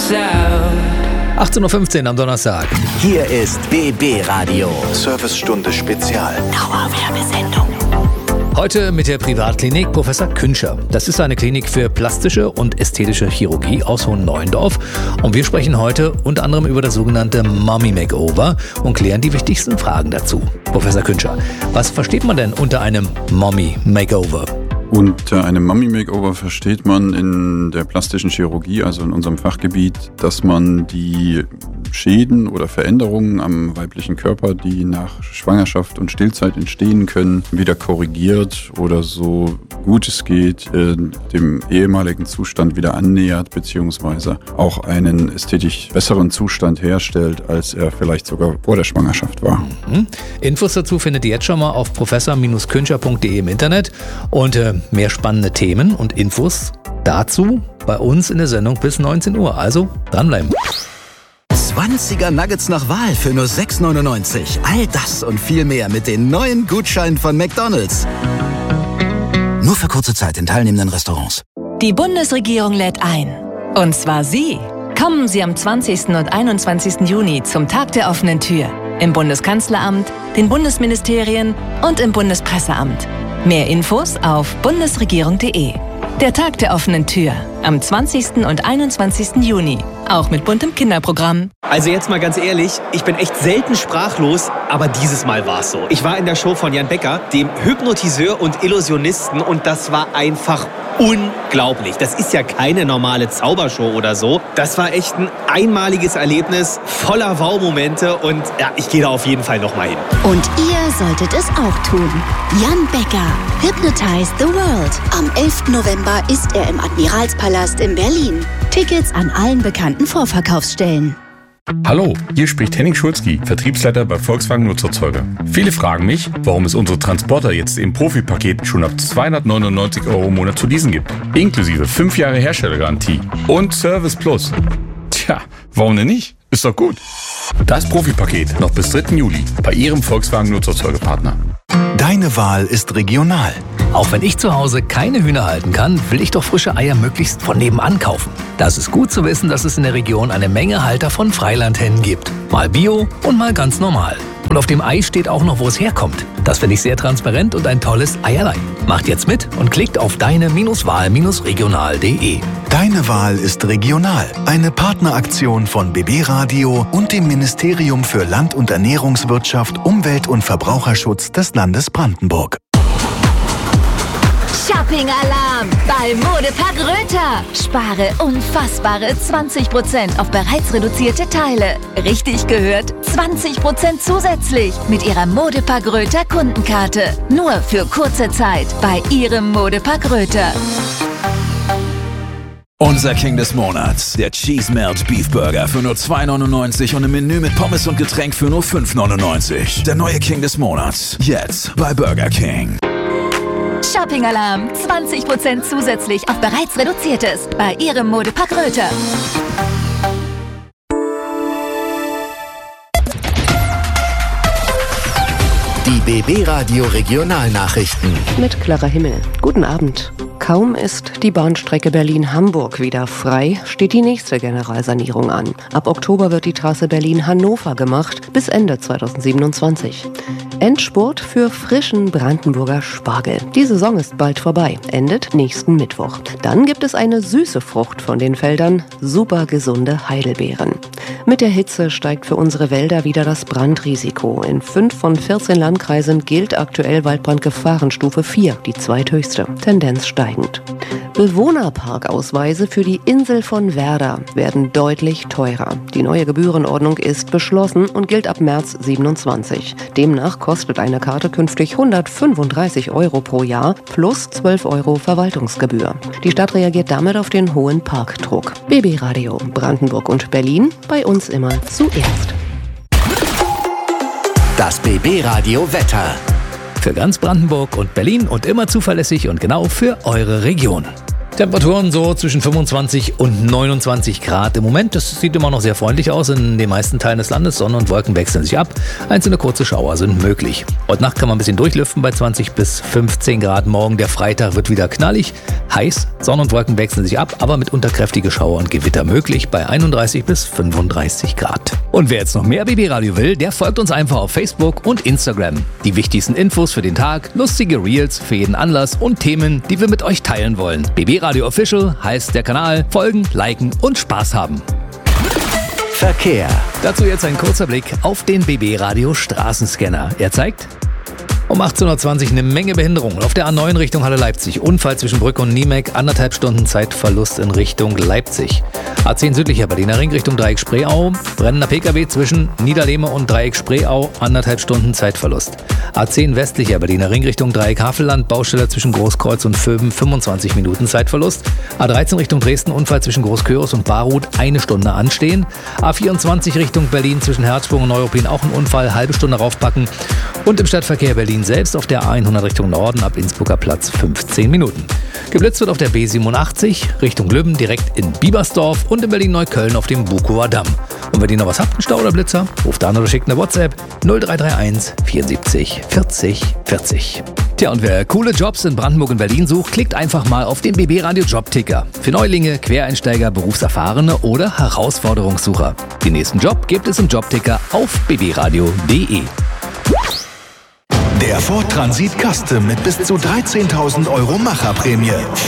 18.15 Uhr am Donnerstag. Hier ist BB Radio. Servicestunde Spezial. Dauerwerbesendung. Heute mit der Privatklinik Professor Künscher. Das ist eine Klinik für plastische und ästhetische Chirurgie aus Hohenneuendorf. Und wir sprechen heute unter anderem über das sogenannte Mommy Makeover und klären die wichtigsten Fragen dazu. Professor Künscher, was versteht man denn unter einem Mommy Makeover? Unter einem Mommy Makeover versteht man in der plastischen Chirurgie, also in unserem Fachgebiet, dass man die Schäden oder Veränderungen am weiblichen Körper, die nach Schwangerschaft und Stillzeit entstehen können, wieder korrigiert oder so gut es geht, dem ehemaligen Zustand wieder annähert, beziehungsweise auch einen ästhetisch besseren Zustand herstellt, als er vielleicht sogar vor der Schwangerschaft war. Infos dazu findet ihr jetzt schon mal auf professor-künscher.de im Internet und mehr spannende Themen und Infos dazu bei uns in der Sendung bis 19 Uhr. Also dranbleiben. 20er Nuggets nach Wahl für nur 6,99. All das und viel mehr mit den neuen Gutscheinen von McDonald's. Nur für kurze Zeit in teilnehmenden Restaurants. Die Bundesregierung lädt ein. Und zwar Sie. Kommen Sie am 20. und 21. Juni zum Tag der offenen Tür. Im Bundeskanzleramt, den Bundesministerien und im Bundespresseamt. Mehr Infos auf bundesregierung.de. Der Tag der offenen Tür am 20. und 21. Juni. Auch mit buntem Kinderprogramm. Also jetzt mal ganz ehrlich, ich bin echt selten sprachlos, aber dieses Mal war es so. Ich war in der Show von Jan Becker, dem Hypnotiseur und Illusionisten, und das war einfach unglaublich. Das ist ja keine normale Zaubershow oder so. Das war echt ein einmaliges Erlebnis, voller Wow-Momente, und ja, ich gehe da auf jeden Fall nochmal hin. Und ihr solltet es auch tun. Jan Becker, Hypnotize the World. Am 11. November ist er im Admiralspalast in Berlin. Tickets an allen bekannten Vorverkaufsstellen. Hallo, hier spricht Henning Schulzki, Vertriebsleiter bei Volkswagen Nutzerzeuger. Viele fragen mich, warum es unsere Transporter jetzt im Profipaket schon ab 299 € im Monat zu leasen gibt. Inklusive 5 Jahre Herstellergarantie und Service Plus. Tja, warum denn nicht? Ist doch gut. Das Profipaket noch bis 3. Juli bei Ihrem Volkswagen Nutzerzeugerpartner. Deine Wahl ist regional. Auch wenn ich zu Hause keine Hühner halten kann, will ich doch frische Eier möglichst von nebenan kaufen. Da ist es gut zu wissen, dass es in der Region eine Menge Halter von Freilandhennen gibt. Mal Bio und mal ganz normal. Und auf dem Ei steht auch noch, wo es herkommt. Das finde ich sehr transparent und ein tolles Eierlein. Macht jetzt mit und klickt auf deine-wahl-regional.de. Deine Wahl ist regional. Eine Partneraktion von BB Radio und dem Ministerium für Land- und Ernährungswirtschaft, Umwelt- und Verbraucherschutz des Landes Brandenburg. Shopping-Alarm bei Modepark Röther. Spare unfassbare 20% auf bereits reduzierte Teile. Richtig gehört, 20% zusätzlich mit Ihrer Modepark Röther Kundenkarte. Nur für kurze Zeit bei Ihrem Modepark Röther. Unser King des Monats, der Cheese Melt Beef Burger für nur 2,99 und im Menü mit Pommes und Getränk für nur 5,99. Der neue King des Monats, jetzt bei Burger King. Shopping-Alarm, 20% zusätzlich auf bereits reduziertes bei Ihrem Modepark Röther. Die BB Radio Regionalnachrichten. Mit Clara Himmel. Guten Abend. Kaum ist die Bahnstrecke Berlin-Hamburg wieder frei, steht die nächste Generalsanierung an. Ab Oktober wird die Trasse Berlin-Hannover gemacht, bis Ende 2027. Endspurt für frischen Brandenburger Spargel. Die Saison ist bald vorbei, endet nächsten Mittwoch. Dann gibt es eine süße Frucht von den Feldern, super gesunde Heidelbeeren. Mit der Hitze steigt für unsere Wälder wieder das Brandrisiko. In 5 von 14 Landkreisen gilt aktuell Waldbrandgefahrenstufe 4, die zweithöchste, Tendenz steigend. Bewohnerparkausweise für die Insel von Werder werden deutlich teurer. Die neue Gebührenordnung ist beschlossen und gilt ab März 27. Demnach kostet eine Karte künftig 135 € pro Jahr plus 12 € Verwaltungsgebühr. Die Stadt reagiert damit auf den hohen Parkdruck. BB Radio, Brandenburg und Berlin, bei uns immer zuerst. Das BB Radio Wetter. Für ganz Brandenburg und Berlin und immer zuverlässig und genau für eure Region. Temperaturen so zwischen 25 und 29 Grad im Moment. Das sieht immer noch sehr freundlich aus in den meisten Teilen des Landes. Sonne und Wolken wechseln sich ab. Einzelne kurze Schauer sind möglich. Heute Nacht kann man ein bisschen durchlüften bei 20 bis 15 Grad. Morgen der Freitag wird wieder knallig. Heiß, Sonne und Wolken wechseln sich ab, aber mitunter kräftige Schauer und Gewitter möglich bei 31 bis 35 Grad. Und wer jetzt noch mehr BB Radio will, der folgt uns einfach auf Facebook und Instagram. Die wichtigsten Infos für den Tag, lustige Reels für jeden Anlass und Themen, die wir mit euch teilen wollen. BB Radio Official heißt der Kanal. Folgen, liken und Spaß haben. Verkehr. Dazu jetzt ein kurzer Blick auf den BB Radio Straßenscanner. Er zeigt um 18.20 Uhr eine Menge Behinderung. Auf der A9 Richtung Halle Leipzig. Unfall zwischen Brücke und Niemek. 1,5 Stunden Zeitverlust in Richtung Leipzig. A10 südlicher Berliner Ring Richtung Dreieck Spreeau. Brennender PKW zwischen Niederlehme und Dreieck Spreeau. 1,5 Stunden Zeitverlust. A10 westlicher Berliner Ring Richtung Dreieck Havelland. Baustelle zwischen Großkreuz und Vöben. 25 Minuten Zeitverlust. A13 Richtung Dresden. Unfall zwischen Großkörus und Barut. 1 Stunde anstehen. A24 Richtung Berlin zwischen Herzsprung und Neuruppin. Auch ein Unfall. Halbe Stunde raufpacken. Und im Stadtverkehr Berlin selbst auf der A100 Richtung Norden ab Innsbrucker Platz 15 Minuten. Geblitzt wird auf der B87 Richtung Lübben direkt in Biebersdorf und in Berlin-Neukölln auf dem Bukower Damm. Und wenn ihr noch was habt, einen Stau oder Blitzer, ruft an oder schickt eine WhatsApp 0331 74 40 40. Tja, und wer coole Jobs in Brandenburg und Berlin sucht, klickt einfach mal auf den BB Radio Jobticker. Für Neulinge, Quereinsteiger, Berufserfahrene oder Herausforderungssucher. Den nächsten Job gibt es im Jobticker auf bbradio.de. Der Ford Transit Custom mit bis zu 13.000 € Macherprämie.